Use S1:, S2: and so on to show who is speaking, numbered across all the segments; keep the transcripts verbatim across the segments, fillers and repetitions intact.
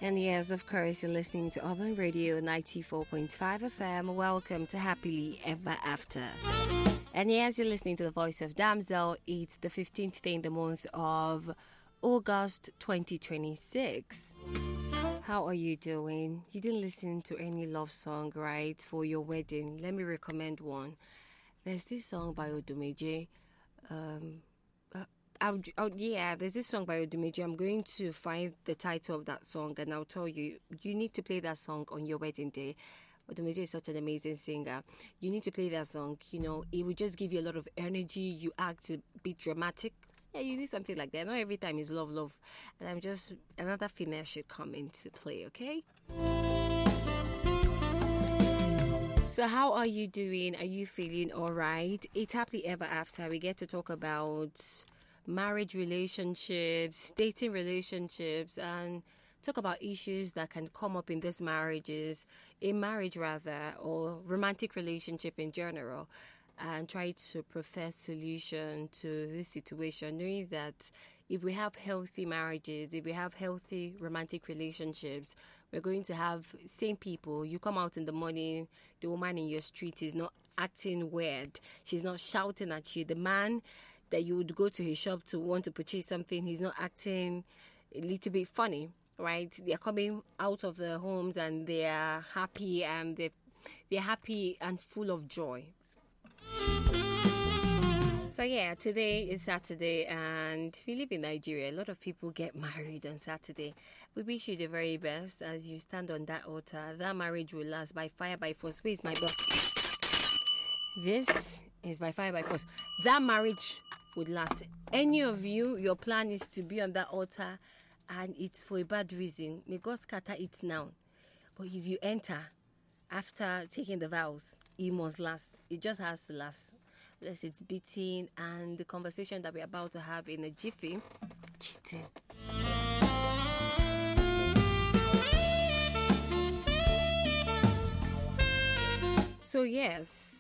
S1: And yes, of course, you're listening to Urban Radio ninety-four point five F M. Welcome to Happily Ever After. And yes, you're listening to the voice of Damsel. It's the fifteenth day in the month of August twenty twenty-six. How are you doing? You didn't listen to any love song, right, for your wedding? Let me recommend one. There's this song by Odumeje. Um... I'll, I'll, yeah, there's this song by Odumeje. I'm going to find the title of that song and I'll tell you. You need to play that song on your wedding day. Odumeje is such an amazing singer. You need to play that song. You know, it will just give you a lot of energy. You act a bit dramatic. Yeah, you need something like that. Not every time is love, love. And I'm just, another finesse should come into play, okay? So how are you doing? Are you feeling all right? It's Happily Ever After. We get to talk about marriage relationships, dating relationships, and talk about issues that can come up in these marriages, in marriage rather, or romantic relationship in general, and try to profess solution to this situation, knowing that if we have healthy marriages, if we have healthy romantic relationships, we're going to have same people. You come out in the morning, the woman in your street is not acting weird. She's not shouting at you. The man that you would go to his shop to want to purchase something, he's not acting a little bit funny, right? They're coming out of their homes and they're happy and they're, they're happy and full of joy. So yeah, today is Saturday and we live in Nigeria. A lot of people get married on Saturday. We wish you the very best as you stand on that altar. That marriage will last by fire, by force. Where is my book? This is by fire, by force. That marriage would last. Any of you, your plan is to be on that altar and it's for a bad reason. May God scatter it now. But if you enter after taking the vows, it must last. It just has to last. Bless its beating and the conversation that we're about to have in a jiffy. Cheating. So yes,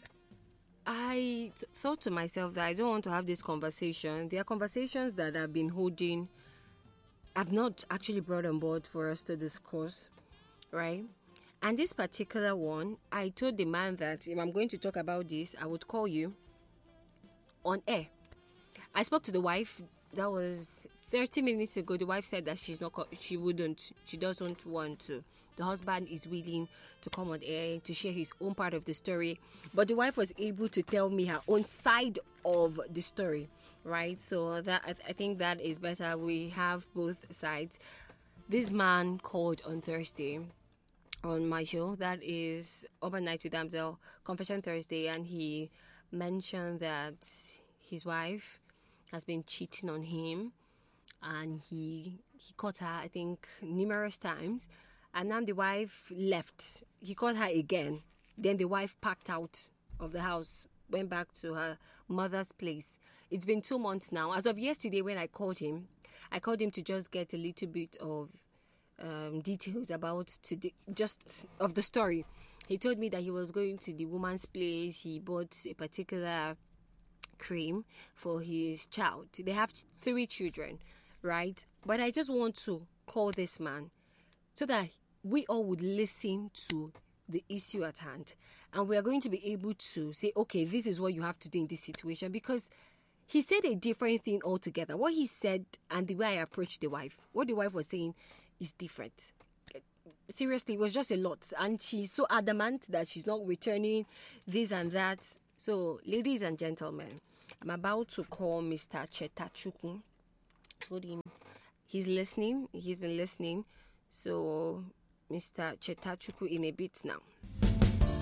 S1: I th- thought to myself that I don't want to have this conversation. There are conversations that I've been holding, I've not actually brought on board for us to discuss, right? And this particular one, I told the man that if I'm going to talk about this, I would call you on air. I spoke to the wife. That was thirty minutes ago. The wife said that she's not, she wouldn't, she doesn't want to. The husband is willing to come on air to share his own part of the story. But the wife was able to tell me her own side of the story, right? So that I, th- I think that is better. We have both sides. This man called on Thursday on my show. That is Urban Night with Damsel, Confession Thursday. And he mentioned that his wife has been cheating on him. And he he caught her, I think, numerous times. And now the wife left. He called her again. Then the wife packed out of the house, went back to her mother's place. It's been two months now. As of yesterday when I called him, I called him to just get a little bit of um, details about today, just of the story. He told me that he was going to the woman's place. He bought a particular cream for his child. They have three children, right? But I just want to call this man so that we all would listen to the issue at hand. And we are going to be able to say, okay, this is what you have to do in this situation. Because he said a different thing altogether. What he said and the way I approached the wife, what the wife was saying is different. Seriously, it was just a lot. And she's so adamant that she's not returning this and that. So, ladies and gentlemen, I'm about to call Mister Chetachukwu. Told him he's listening. He's been listening. So, Mister Chetachukwu in a bit now.